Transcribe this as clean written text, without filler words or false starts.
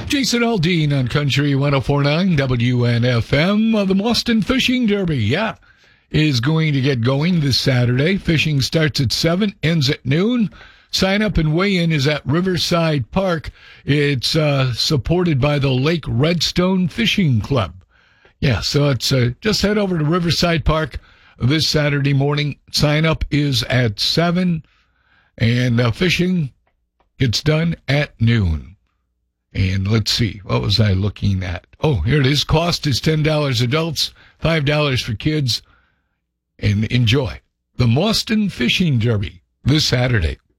Jason Aldean on Country 104.9 WNFM. The Boston Fishing Derby, is going to get going this Saturday. Fishing starts at 7, ends at noon. Sign up and weigh in is at Riverside Park. It's supported by the Lake Redstone Fishing Club. So it's just head over to Riverside Park this Saturday morning. Sign up is at 7, and fishing gets done at noon. And let's see, what was I looking at? Oh, here it is. Cost is $10 adults, $5 for kids. And enjoy the Boston Fishing Derby this Saturday.